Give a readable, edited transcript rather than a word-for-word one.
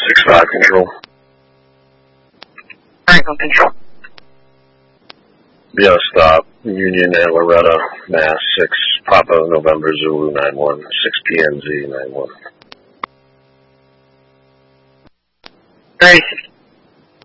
6-5 control. Franklin control. Yeah, stop. Union at Loretta, Mass. 6 Papa November Zulu 91. 6 PNZ 91. 36